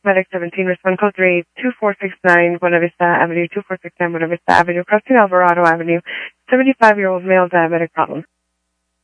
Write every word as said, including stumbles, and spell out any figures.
Medic seventeen, respond code three, two four six nine, Buena Vista Avenue, two four six nine, Buena Vista Avenue, crossing Alvarado Avenue, seventy-five-year-old male diabetic problem.